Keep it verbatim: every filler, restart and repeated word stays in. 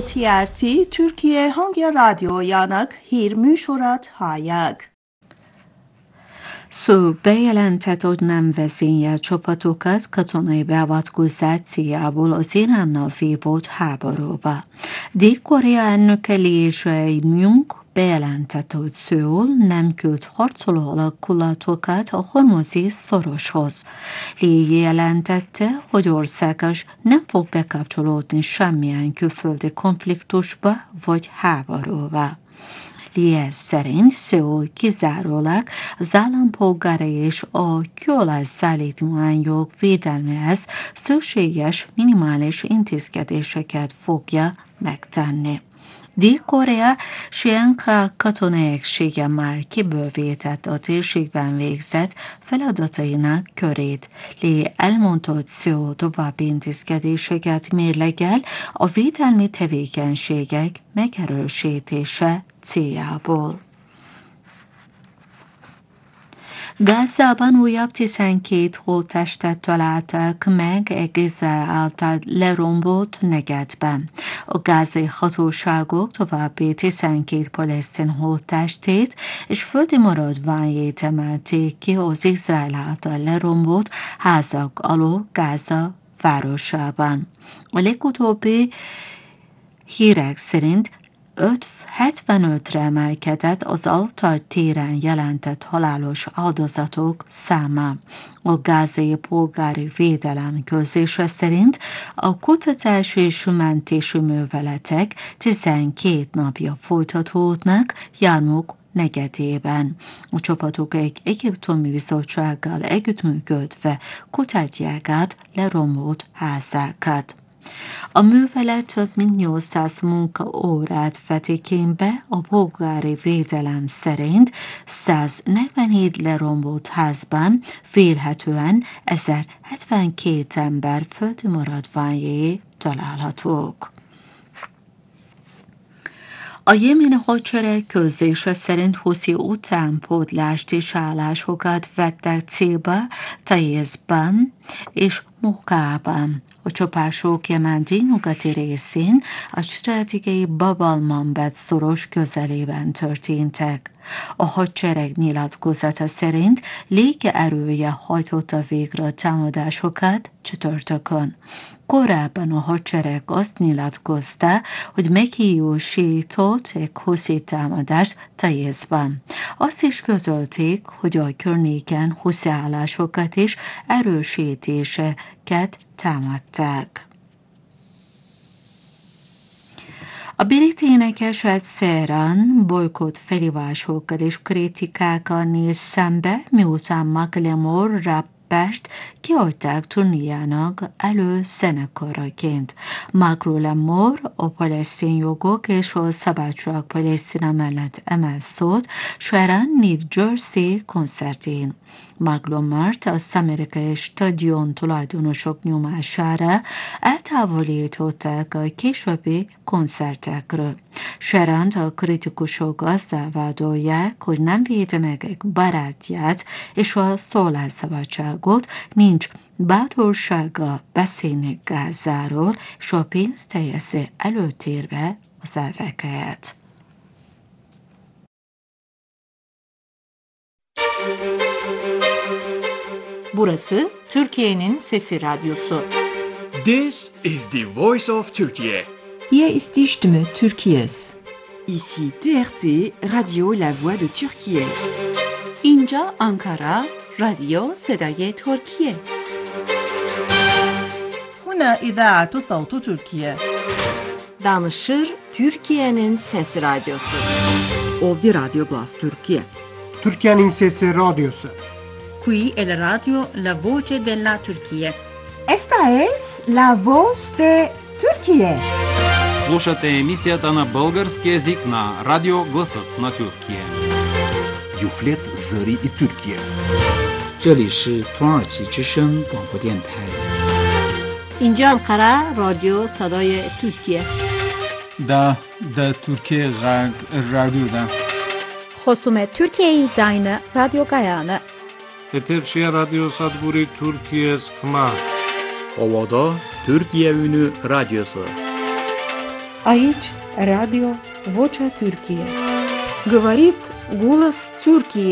تی آر تی Türkiye Hangi Radyojának hírműsorát hallják. Szó bejelentett, hogy nem vezényel csapatokat katonai beavatkozás céljából az Iránnal vívott háborúba. Dél-Korea elnöke Lee Jae-myung bejelentette, hogy Szöul nem küld harcoló alakulatokat a hormuzi szoroshoz. Lee jelentette, hogy országos nem fog bekapcsolódni semmilyen külföldi konfliktusba vagy háborúba. Lee szerint Szöul kizárólag az állampolgárai és a kőolaj-szállítmányok védelméhez szükséges minimális intézkedéseket fogja megtenni. Dél-Korea Sri-Lanka katonai egysége már kibővített a térségben végzett feladatainak körét. Lee elmondta, hogy Szöul további intézkedéseket mérlegel a védelmi tevékenységek megerősítése céljából. Gázában újabb tizenkét holttestet találtak meg egy Izrael által lerombolt negyedben. A gázai hatóságok további tizenkét palesztin holttestét és földi maradványait emelték ki az Izrael által lerombolt házak alól Gáza városában. A legutóbbi hírek szerint hetvenötre emelkedett az Al-Tal téren jelentett halálos áldozatok száma. A gázai polgári védelem közlése szerint a kutatás és mentési műveletek tizenkét napja folytatódnak Jarmuk negyedében. A csapatok egy egyiptomi bizottsággal együttműködve kutatják át lerombolt házákat. A művelet több mint nyolcszáz munkaórát vett igénybe, a polgári védelem szerint száznegyvenhét lerombolt házban vélhetően ezerhetvenkét ember földi maradványai találhatók. A jémeni hadsereg közlése szerint huszi utánpótlást és állásokat vettek célba Taizban és Mokában. A csapások Jemen délnyugati részén a stratégiai Bab al-Mandeb szoros közelében történtek. A hadsereg nyilatkozata szerint légierője hajtotta végre a támadásokat csütörtökön. Korábban a hadsereg azt nyilatkozta, hogy meghiúsított egy huszi támadást Taizban. Azt is közölték, hogy a környéken huszi állásokat és erősítéseket támadták. A brit énekes Ed Sheeran bolykott felhívásokkal és kritikákkal néz szembe, miután Macklemore rappert kiadták turnéjának előzenekaraként. Macklemore a palesztin jogok és a szabadság Palesztina mellett emel szót Sheeran New Jersey koncertén. Macklemore-t az amerikai stadion tulajdonosok nyomására eltávolították a későbbi koncertekről. Sheerant a kritikusok azzal vádolják, hogy nem védi meg egy barátját és a szólásszabadságot, nincs bátorsága beszélni Gázáról, és a pénzt helyezi előtérbe az elveket. Burası Türkiye'nin Sesi Radyosu. This is the voice of Turkey. Hier ist die Stimme Türkiye's. Ici T R T, Radio La Voix de Türkiye. اینجا آنکارا، رادیو صدای ترکیه. هنا إذاعة صوت تركيا. Danışır Türkiye'nin Sesi Radyosu. Ovdje Radio Glas Türkiye. Türkiye'nin Sesi Radyosu. Qui è la radio La Voce della Turchia. Esta es la voz de Turquía. Слушате емисията на български език на Радио Гласът на Türkiye. Юфлет Зări и Türkiye. 这里是土耳其之声广播电台。 اینجا انقره رادیو صدای ترکیه. دا دا Türkiye رادیو. خصوم Türkiye زاین رادیو گایانه. Eterşehir Radyo Sadburi Türkiye Sıkma. Ovada Türkiye Ünü Radyosu. Aici, Radio Vocea Türkiye. Говорит голос Türkiye.